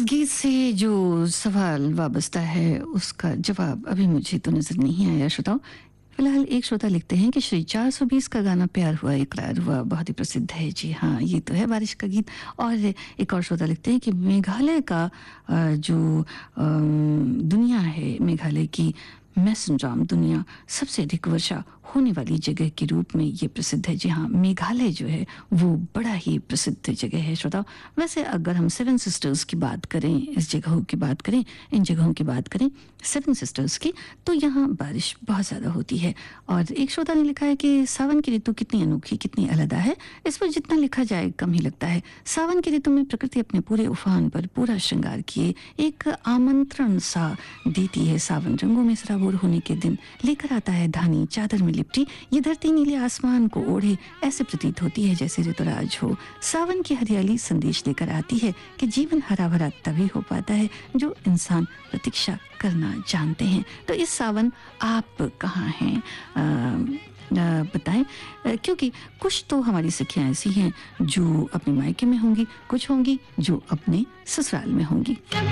इस गीत से जो सवाल वाबस्ता है उसका जवाब अभी मुझे तो नजर नहीं आया श्रोताओं। फिलहाल एक श्रोता लिखते हैं कि श्री 420 का गाना प्यार हुआ इकरार हुआ बहुत ही प्रसिद्ध है। जी हाँ, ये तो है बारिश का गीत। और एक और श्रोता लिखते हैं कि मेघालय का जो दुनिया है, मेघालय की मैसनराम दुनिया सबसे अधिक वर्षा होने वाली जगह के रूप में ये प्रसिद्ध है। जी हाँ, मेघालय जो है वो बड़ा ही प्रसिद्ध जगह है श्रोता। वैसे अगर हम सेवन सिस्टर्स की बात करें, इस जगहों की बात करें, इन जगहों की बात करें सेवन सिस्टर्स की, तो यहाँ बारिश बहुत ज़्यादा होती है। और एक श्रोता ने लिखा है कि सावन की ऋतु कितनी अनोखी, कितनी अलग है, इस पर जितना लिखा जाए कम ही लगता है। सावन की ऋतु में प्रकृति अपने पूरे उफान पर पूरा श्रृंगार किए एक आमंत्रण सा देती है। सावन रंगों में सराबोर होने के दिन लेकर आता है धानी चादर में लिपटी, ये धरती नीले आसमान को ओढ़े ऐसे प्रतीत होती है जैसे ऋतुराज हो। सावन की हरियाली संदेश लेकर आती है कि जीवन हरा भरा तभी हो पाता है जो इंसान प्रतीक्षा करना जानते हैं। तो इस सावन आप कहाँ हैं बताएं, क्योंकि कुछ तो हमारी सखियां ऐसी हैं जो अपने मायके में होंगी, कुछ होंगी जो अपने ससुराल में होंगी।